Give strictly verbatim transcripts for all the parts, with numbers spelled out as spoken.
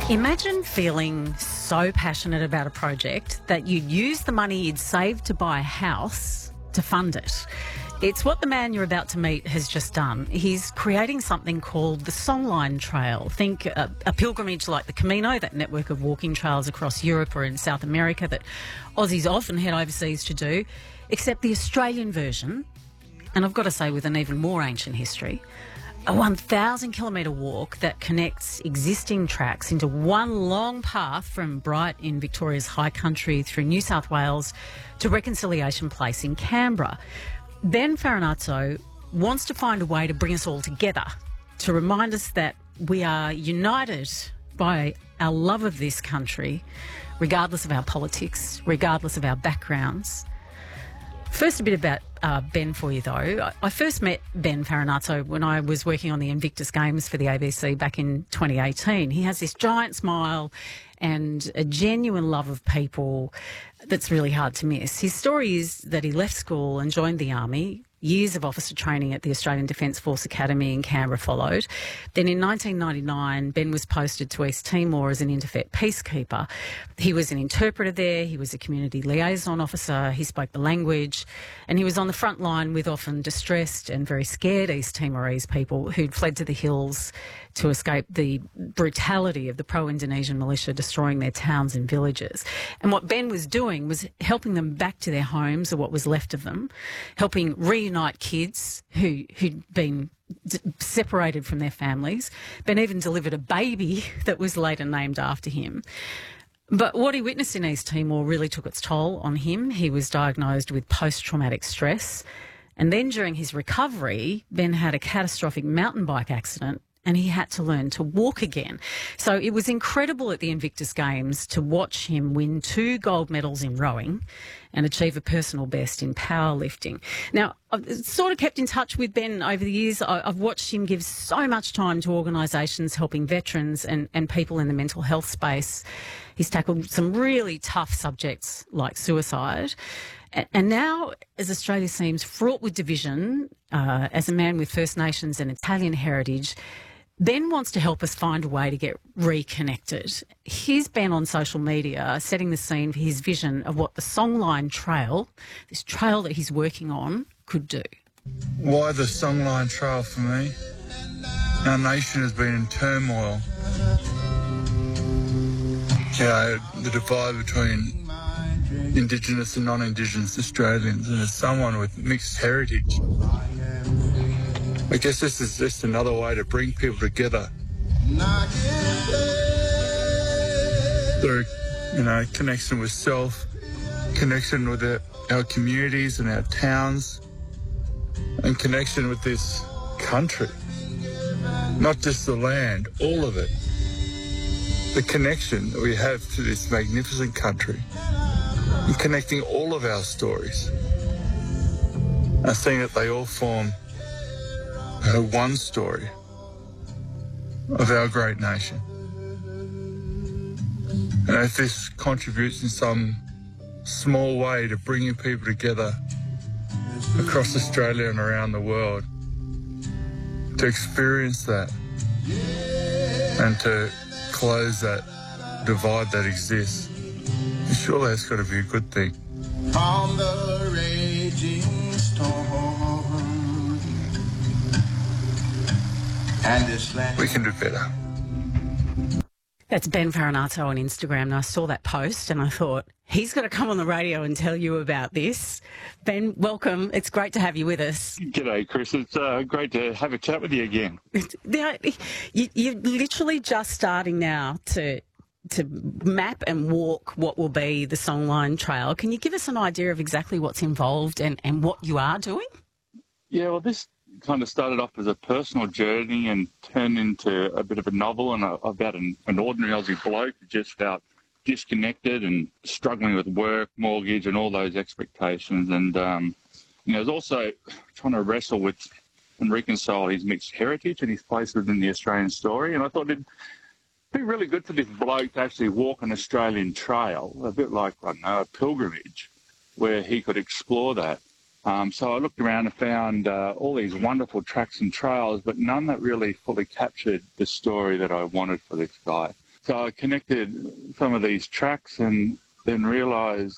Imagine feeling so passionate about a project that you'd use the money you'd saved to buy a house to fund it. It's what the man you're about to meet has just done. He's creating something called the Songline Trail. Think a, a pilgrimage like the Camino, that network of walking trails across Europe or in South America that Aussies often head overseas to do, except the Australian version, and I've got to say with an even more ancient history, a one thousand kilometre walk that connects existing tracks into one long path from Bright in Victoria's high country through New South Wales to Reconciliation Place in Canberra. Ben Farinazzo wants to find a way to bring us all together, to remind us that we are united by our love of this country, regardless of our politics, regardless of our backgrounds. First, a bit about uh, Ben for you, though. I first met Ben Farinazzo when I was working on the Invictus Games for the A B C back in twenty eighteen. He has this giant smile and a genuine love of people that's really hard to miss. His story is that he left school and joined the Army. Years of officer training at the Australian Defence Force Academy in Canberra followed. Then in nineteen ninety-nine, Ben was posted to East Timor as an interfet peacekeeper. He was an interpreter there, he was a community liaison officer, he spoke the language, and he was on the front line with often distressed and very scared East Timorese people who'd fled to the hills to escape the brutality of the pro-Indonesian militia destroying their towns and villages. And what Ben was doing was helping them back to their homes, or what was left of them, helping reunite kids who, who'd been d- separated from their families. Ben even delivered a baby that was later named after him. But what he witnessed in East Timor really took its toll on him. He was diagnosed with post-traumatic stress. And then during his recovery, Ben had a catastrophic mountain bike accident and he had to learn to walk again. So it was incredible at the Invictus Games to watch him win two gold medals in rowing and achieve a personal best in powerlifting. Now, I've sort of kept in touch with Ben over the years. I've watched him give so much time to organisations helping veterans and, and people in the mental health space. He's tackled some really tough subjects like suicide. And now, as Australia seems fraught with division, uh, as a man with First Nations and Italian heritage, Ben wants to help us find a way to get reconnected. Here's Ben on social media setting the scene for his vision of what the Songline Trail, this trail that he's working on, could do. Why the Songline Trail for me? Our nation has been in turmoil. You know, the divide between Indigenous and non-Indigenous Australians, and as someone with mixed heritage, I guess this is just another way to bring people together through, you know, connection with self, connection with our, our communities and our towns, and connection with this country. Not just the land, all of it. The connection that we have to this magnificent country, and connecting all of our stories. I think that they all form uh, one story of our great nation. And if this contributes in some small way to bringing people together across Australia and around the world, to experience that and to close that divide that exists, surely that's got to be a good thing. From the raging storm and this land. We can do better. That's Ben Farinazzo on Instagram, and I saw that post and I thought, he's got to come on the radio and tell you about this. Ben, welcome. It's great to have you with us. G'day, Chris. It's uh, great to have a chat with you again. Now, you, you're literally just starting now to to map and walk what will be the Songline Trail. Can you give us an idea of exactly what's involved and, and what you are doing? Yeah, well, this kind of started off as a personal journey and turned into a bit of a novel and a, about an, an ordinary Aussie bloke who just felt disconnected and struggling with work, mortgage and all those expectations. And, um, you know, was also trying to wrestle with and reconcile his mixed heritage and his place within the Australian story. And I thought it'd be really good for this bloke to actually walk an Australian trail, a bit like, I don't know, a pilgrimage, where he could explore that. Um, so I looked around and found uh, all these wonderful tracks and trails, but none that really fully captured the story that I wanted for this guy. So I connected some of these tracks and then realised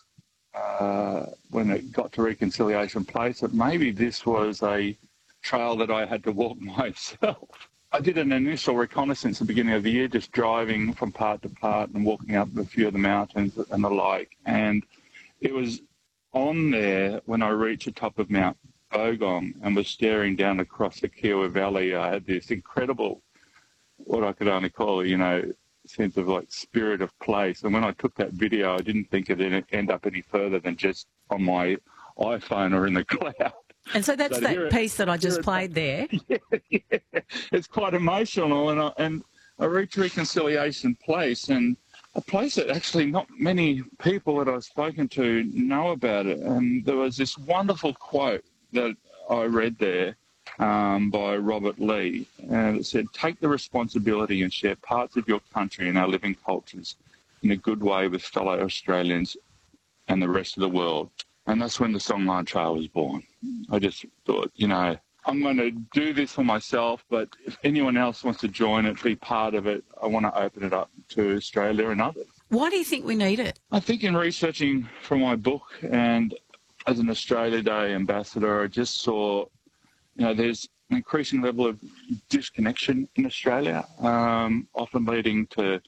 uh, when it got to Reconciliation Place that maybe this was a trail that I had to walk myself. I did an initial reconnaissance at the beginning of the year, just driving from part to part and walking up a few of the mountains and the like. And it was on there when I reached the top of Mount Bogong and was staring down across the Kiowa Valley. I had this incredible, what I could only call, you know, sense of like spirit of place. And when I took that video, I didn't think it'd end up any further than just on my iPhone or in the cloud. And so that's So that here- piece that I just here it- played there. Yeah, yeah. It's quite emotional. And I, and I reached Reconciliation Place, and a place that actually not many people that I've spoken to know about it. And there was this wonderful quote that I read there um, by Robert Lee, and it said, "Take the responsibility and share parts of your country and our living cultures in a good way with fellow Australians and the rest of the world." And that's when the Songline Trail was born. I just thought, you know, I'm going to do this for myself, but if anyone else wants to join it, be part of it, I want to open it up to Australia and others. Why do you think we need it? I think in researching for my book and as an Australia Day ambassador, I just saw, you know, there's an increasing level of disconnection in Australia, um, often leading to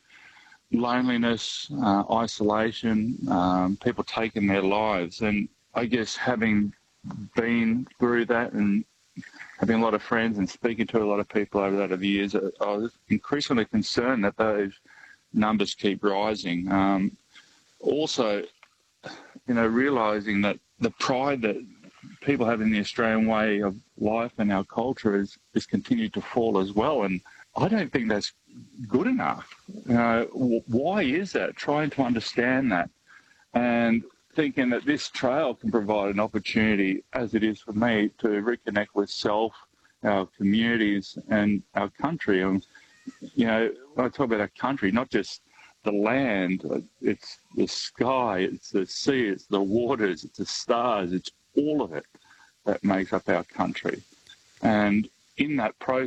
loneliness, uh, isolation, um, people taking their lives. And I guess having been through that and having a lot of friends and speaking to a lot of people over that over the years, I was increasingly concerned that those numbers keep rising. Um, also, you know, realising that the pride that people have in the Australian way of life and our culture is, is continued to fall as well. And I don't think that's good enough. You know, why is that? Trying to understand that and thinking that this trail can provide an opportunity, as it is for me, to reconnect with self, our communities and our country. And, you know, when I talk about our country, not just the land, it's the sky, it's the sea, it's the waters, it's the stars, it's all of it that makes up our country. And in that process,